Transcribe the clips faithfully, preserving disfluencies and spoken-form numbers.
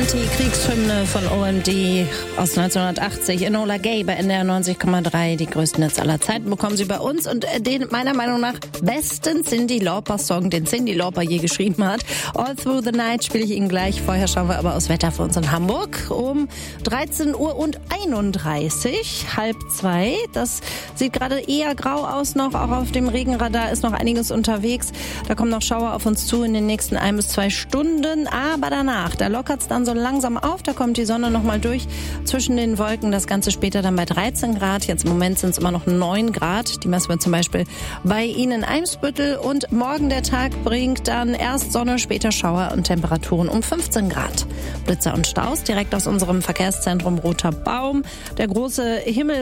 Anti-Kriegshymne von O M D aus neunzehnhundertachtzig. Enola Gay bei N D R neunzig Komma drei. Die größten Hits aller Zeiten bekommen Sie bei uns. Und den meiner Meinung nach besten Cyndi Lauper-Song, den Cyndi Lauper je geschrieben hat. All Through the Night spiele ich Ihnen gleich. Vorher schauen wir aber aufs Wetter für uns in Hamburg. Um dreizehn Uhr und einunddreißig, halb zwei. Das sieht gerade eher grau aus noch. Auch auf dem Regenradar ist noch einiges unterwegs. Da kommen noch Schauer auf uns zu in den nächsten ein bis zwei Stunden. Aber danach, da lockert es dann so langsam auf. Da kommt die Sonne noch mal durch zwischen den Wolken. Das Ganze später dann bei dreizehn Grad. Jetzt im Moment sind es immer noch neun Grad. Die messen wir zum Beispiel bei Ihnen in Eimsbüttel. Und morgen der Tag bringt dann erst Sonne, später Schauer und Temperaturen um fünfzehn Grad. Blitzer und Staus direkt aus unserem Verkehrszentrum Roter Baum. Der große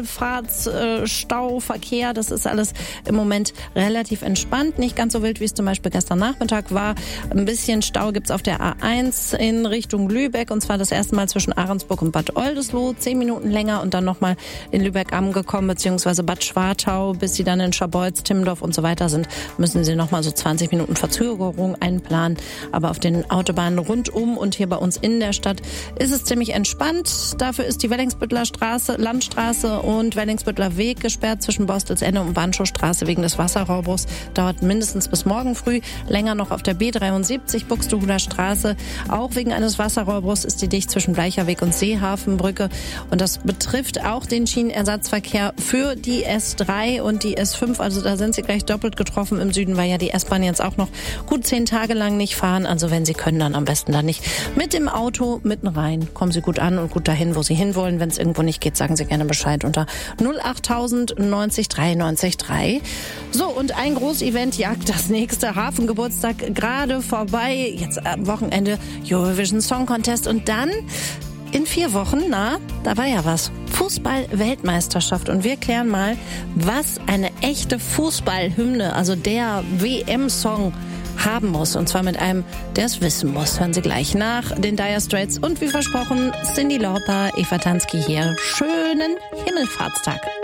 Himmelfahrtsstauverkehr, das ist alles im Moment relativ entspannt. Nicht ganz so wild, wie es zum Beispiel gestern Nachmittag war. Ein bisschen Stau gibt's auf der A eins in Richtung Lübeck. Und zwar das erste Mal zwischen Ahrensburg und Bad Oldesloe. Zehn Minuten länger und dann nochmal in Lübeck angekommen, beziehungsweise Bad Schwartau, bis Sie dann in Scharbeutz, Timmendorf und so weiter sind, müssen Sie nochmal so zwanzig Minuten Verzögerung einplanen. Aber auf den Autobahnen rundum und hier bei uns in der Stadt ist es ziemlich entspannt. Dafür ist die Wellingsbüttler Straße, Landstraße und Wellingsbüttler Weg gesperrt zwischen Bostelsende und Banschowstraße wegen des Wasserrohrbruchs. Dauert mindestens bis morgen früh. Länger noch auf der B dreiundsiebzig, Buxtehuder Straße. Auch wegen eines Wasserrohrbruchs ist die dicht zwischen Bleicherweg und Seehafenbrücke. Und das betrifft auch den Schienenersatzverkehr für die S drei und die S fünf. Also da sind Sie gleich doppelt getroffen. Im Süden war ja die S-Bahn jetzt auch noch gut zehn Tage lang nicht fahren. Also wenn Sie können, dann am besten da nicht mit dem Auto mitten rein. Kommen Sie gut an und gut dahin, wo Sie hinwollen. Wenn es irgendwo nicht geht, sagen Sie gerne Bescheid unter null achttausend neunzig dreiundneunzig drei. So, und ein Großevent jagt das nächste. Hafengeburtstag gerade vorbei. Jetzt am Wochenende Eurovision Song Contest und dann in vier Wochen, na, da war ja was. Fußball-Weltmeisterschaft. Und wir klären mal, was eine echte Fußballhymne, also der W M-Song, haben muss. Und zwar mit einem, der es wissen muss. Hören Sie gleich nach. Den Dire Straits und wie versprochen, Cyndi Lauper, Eva Tansky hier. Schönen Himmelfahrtstag.